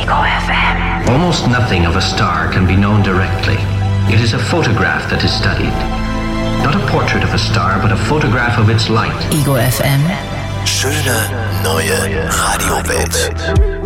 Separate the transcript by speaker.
Speaker 1: Ego FM.
Speaker 2: Almost nothing of a star can be known directly. It is a photograph that is studied. Not a portrait of a star, but a photograph of its light.
Speaker 1: Ego FM.
Speaker 3: Schöne neue Radiowelt.